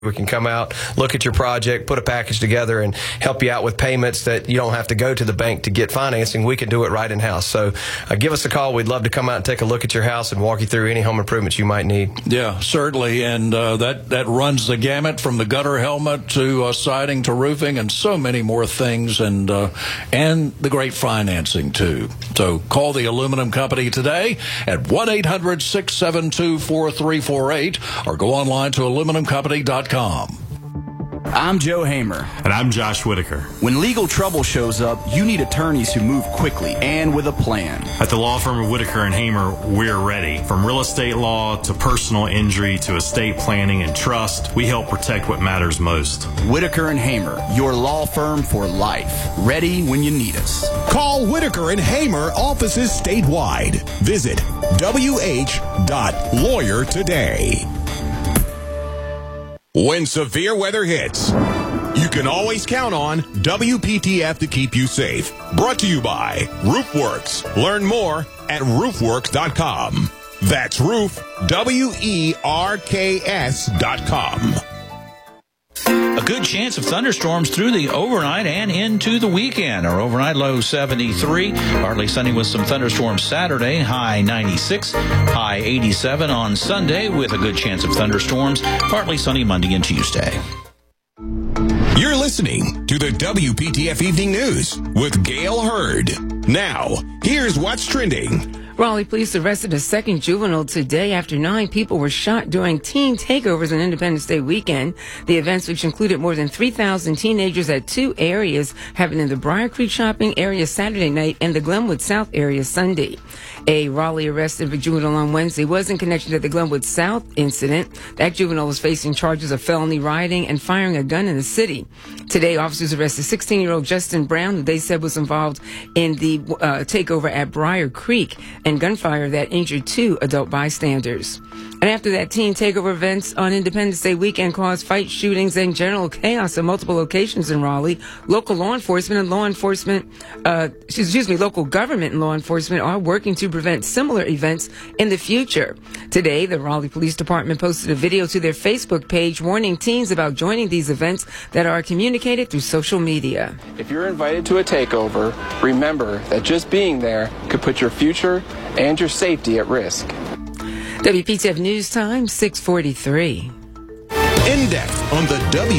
We can come out, look at your project, put a package together, and help you out with payments that you don't have to go to the bank to get financing. We can do it right in-house. So give us a call. We'd love to come out and take a look at your house and walk you through any home improvements you might need. Yeah, certainly. And that runs the gamut from the gutter helmet to siding to roofing and so many more things, and the great financing, too. So call the Aluminum Company today at 1-800-672-4348 or go online to aluminumcompany.com. I'm Joe Hamer. And I'm Josh Whitaker. When legal trouble shows up, you need attorneys who move quickly and with a plan. At the law firm of Whitaker and Hamer, we're ready. From real estate law to personal injury to estate planning and trust, we help protect what matters most. Whitaker and Hamer, your law firm for life. Ready when you need us. Call Whitaker and Hamer offices statewide. Visit wh.lawyer today. When severe weather hits, you can always count on WPTF to keep you safe. Brought to you by RoofWorks. Learn more at roofworks.com. That's roof, WERKS.com. A good chance of thunderstorms through the overnight and into the weekend. Our overnight low 73. Partly sunny with some thunderstorms Saturday, high 96. High 87 on Sunday with a good chance of thunderstorms. Partly sunny Monday and Tuesday. You're listening to the WPTF Evening News with Gail Hurd. Now, here's what's trending. Raleigh police arrested a second juvenile today after 9 people were shot during teen takeovers on Independence Day weekend. The events, which included more than 3,000 teenagers at 2 areas, happened in the Briar Creek shopping area Saturday night and the Glenwood South area Sunday. A Raleigh arrested a juvenile on Wednesday was in connection to the Glenwood South incident. That juvenile was facing charges of felony rioting and firing a gun in the city. Today, officers arrested 16-year-old Justin Brown, who they said was involved in the takeover at Briar Creek and gunfire that injured 2 adult bystanders. And after that, teen takeover events on Independence Day weekend caused fight shootings and general chaos at multiple locations in Raleigh. Local law enforcement and local government and law enforcement are working to prevent similar events in the future. Today, the Raleigh Police Department posted a video to their Facebook page warning teens about joining these events that are communicated through social media. If you're invited to a takeover, remember that just being there could put your future and your safety at risk. WPTF News Time, 6:43. In depth on the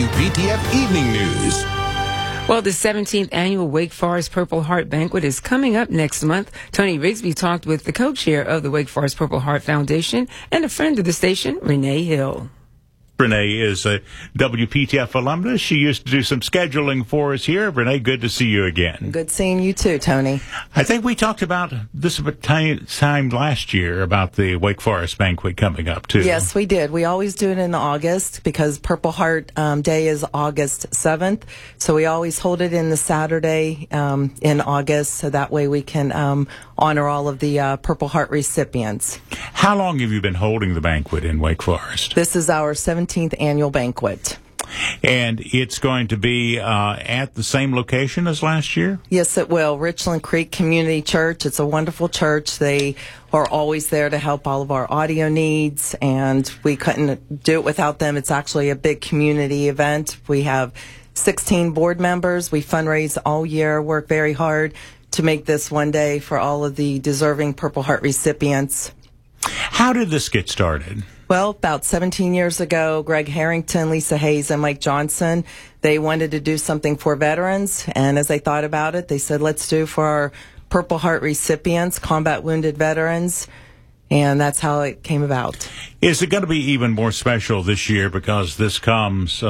WPTF Evening News. Well, the 17th annual Wake Forest Purple Heart Banquet is coming up next month. Tony Rigsby talked with the co-chair of the Wake Forest Purple Heart Foundation and a friend of the station, Renee Hill. Renee is a WPTF alumnus. She used to do some scheduling for us here. Renee, good to see you again. Good seeing you too, Tony. I think we talked about this a time last year about the Wake Forest Banquet coming up, too. Yes, we did. We always do it in August because Purple Heart Day is August 7th. So we always hold it in the Saturday in August, so that way we can honor all of the Purple Heart recipients. How long have you been holding the banquet in Wake Forest? This is our 17th annual banquet. And it's going to be at the same location as last year? Yes, it will. Richland Creek Community Church. It's a wonderful church. They are always there to help all of our audio needs, and we couldn't do it without them. It's actually a big community event. We have 16 board members. We fundraise all year, work very hard to make this one day for all of the deserving Purple Heart recipients. How did this get started? Well, about 17 years ago, Greg Harrington, Lisa Hayes, and Mike Johnson, they wanted to do something for veterans. And as they thought about it, they said, let's do for our Purple Heart recipients, combat wounded veterans. And that's how it came about. Is it going to be even more special this year because this comes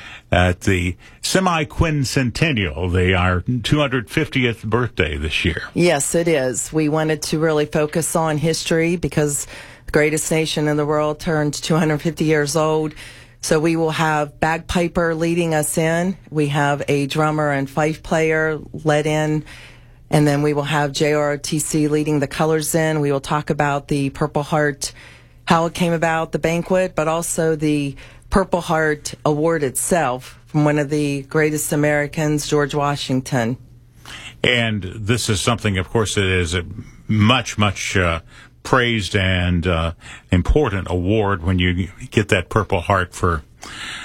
at the semi-quincentennial, our 250th birthday this year? Yes, it is. We wanted to really focus on history because the greatest nation in the world turned 250 years old. So we will have bagpiper leading us in. We have a drummer and fife player led in. And then we will have JROTC leading the colors in. We will talk about the Purple Heart, how it came about, the banquet, but also the Purple Heart Award itself from one of the greatest Americans, George Washington. And this is something, of course, that is a much praised and important award when you get that Purple Heart for